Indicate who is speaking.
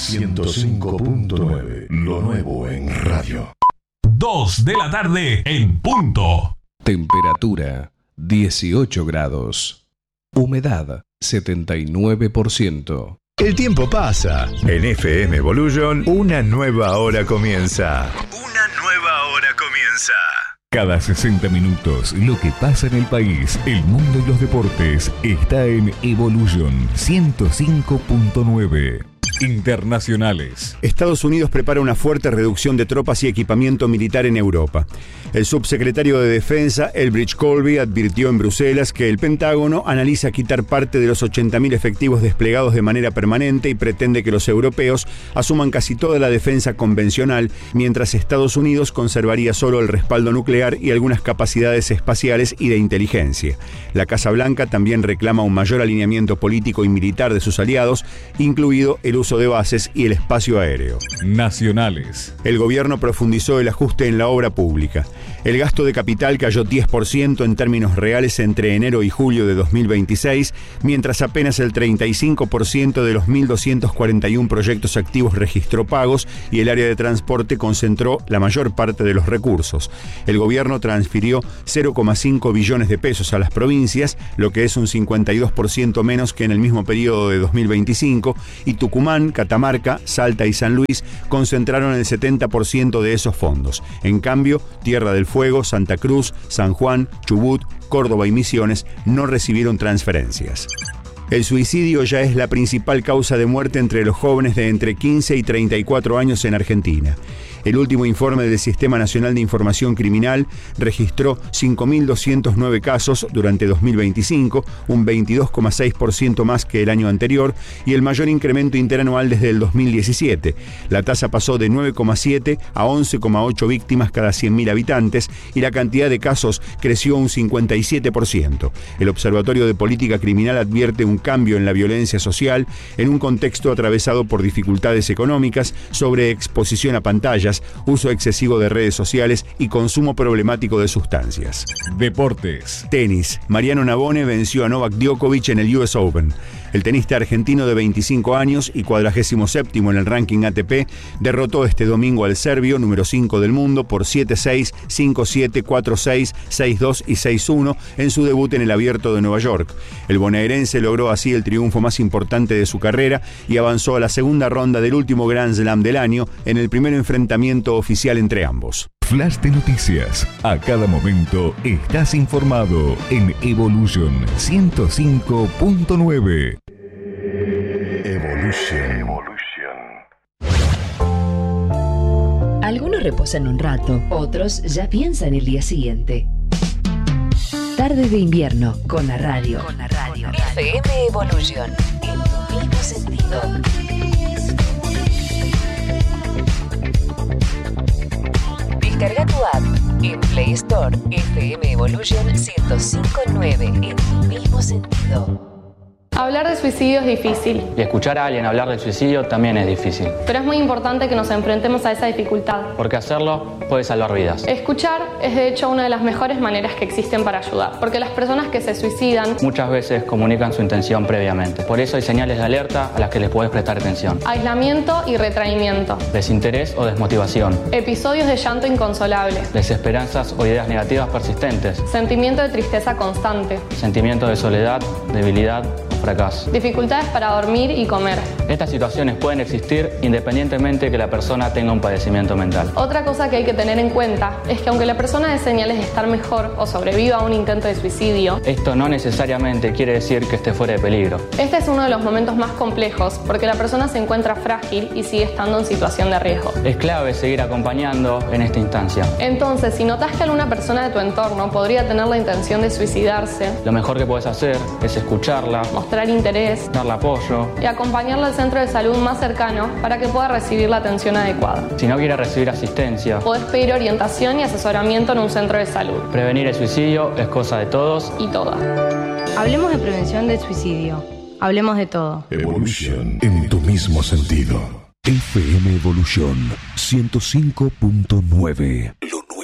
Speaker 1: 105.9, lo nuevo en radio.
Speaker 2: 2 de la tarde en punto.
Speaker 3: Temperatura 18 grados. Humedad 79%.
Speaker 4: El tiempo pasa. En FM Evolution, una nueva hora comienza.
Speaker 2: Cada 60 minutos, lo que pasa en el país, el mundo y los deportes, está en Evolution 105.9. Internacionales.
Speaker 5: Estados Unidos prepara una fuerte reducción de tropas y equipamiento militar en Europa. El subsecretario de Defensa, Elbridge Colby, advirtió en Bruselas que el Pentágono analiza quitar parte de los 80.000 efectivos desplegados de manera permanente y pretende que los europeos asuman casi toda la defensa convencional, mientras Estados Unidos conservaría solo el respaldo nuclear y algunas capacidades espaciales y de inteligencia. La Casa Blanca también reclama un mayor alineamiento político y militar de sus aliados, incluido el uso de bases y el espacio aéreo.
Speaker 2: Nacionales.
Speaker 5: El gobierno profundizó el ajuste en la obra pública. El gasto de capital cayó 10% en términos reales entre enero y julio de 2026, mientras apenas el 35% de los 1.241 proyectos activos registró pagos y el área de transporte concentró la mayor parte de los recursos. El gobierno transfirió 0,5 billones de pesos a las provincias, lo que es un 52% menos que en el mismo periodo de 2025, y Tucumán, Catamarca, Salta y San Luis concentraron el 70% de esos fondos. En cambio, Tierra del Fuego, Santa Cruz, San Juan, Chubut, Córdoba y Misiones no recibieron transferencias. El suicidio ya es la principal causa de muerte entre los jóvenes de entre 15 y 34 años en Argentina. El último informe del Sistema Nacional de Información Criminal registró 5.209 casos durante 2025, un 22,6% más que el año anterior y el mayor incremento interanual desde el 2017. La tasa pasó de 9,7 a 11,8 víctimas cada 100.000 habitantes y la cantidad de casos creció un 57%. El Observatorio de Política Criminal advierte un cambio en la violencia social en un contexto atravesado por dificultades económicas, sobreexposición a pantallas, uso excesivo de redes sociales y consumo problemático de sustancias.
Speaker 2: Deportes.
Speaker 5: Tenis. Mariano Navone venció a Novak Djokovic en el US Open. El tenista argentino de 25 años y 47º en el ranking ATP derrotó este domingo al serbio, número 5 del mundo, por 7-6, 5-7, 4-6, 6-2 y 6-1 en su debut en el Abierto de Nueva York. El bonaerense logró así el triunfo más importante de su carrera y avanzó a la segunda ronda del último Grand Slam del año en el primer enfrentamiento oficial entre ambos.
Speaker 2: Flash de noticias. A cada momento estás informado en Evolution 105.9.
Speaker 6: Algunos reposan un rato, otros ya piensan el día siguiente. Tardes de invierno con la radio. FM Evolution. En tu mismo sentido. Descarga tu app en Play Store. FM Evolution 105.9. En tu mismo sentido.
Speaker 7: Hablar de suicidio es difícil.
Speaker 8: Y escuchar a alguien hablar del suicidio también es difícil.
Speaker 7: Pero es muy importante que nos enfrentemos a esa dificultad.
Speaker 8: Porque hacerlo puede salvar vidas.
Speaker 7: Escuchar es de hecho una de las mejores maneras que existen para ayudar. Porque las personas que se suicidan
Speaker 8: muchas veces comunican su intención previamente. Por eso hay señales de alerta a las que les puedes prestar atención.
Speaker 7: Aislamiento y retraimiento.
Speaker 8: Desinterés o desmotivación.
Speaker 7: Episodios de llanto inconsolable.
Speaker 8: Desesperanzas o ideas negativas persistentes.
Speaker 7: Sentimiento de tristeza constante.
Speaker 8: Sentimiento de soledad, debilidad, fracaso.
Speaker 7: Dificultades para dormir y comer.
Speaker 8: Estas situaciones pueden existir independientemente de que la persona tenga un padecimiento mental.
Speaker 7: Otra cosa que hay que tener en cuenta es que aunque la persona dé señales de estar mejor o sobreviva a un intento de suicidio,
Speaker 8: esto no necesariamente quiere decir que esté fuera de peligro.
Speaker 7: Este es uno de los momentos más complejos porque la persona se encuentra frágil y sigue estando en situación de riesgo.
Speaker 8: Es clave seguir acompañando en esta instancia.
Speaker 7: Entonces, si notas que alguna persona de tu entorno podría tener la intención de suicidarse,
Speaker 8: lo mejor que puedes hacer es escucharla,
Speaker 7: mostrar interés,
Speaker 8: darle apoyo
Speaker 7: y acompañarla al centro de salud más cercano para que pueda recibir la atención adecuada.
Speaker 8: Si no quiere recibir asistencia,
Speaker 7: podés pedir orientación y asesoramiento en un centro de salud.
Speaker 8: Prevenir el suicidio es cosa de todos
Speaker 7: y todas.
Speaker 9: Hablemos de prevención del suicidio. Hablemos de todo.
Speaker 1: Evolution en tu mismo sentido.
Speaker 2: FM Evolution 105.9. Lo nuevo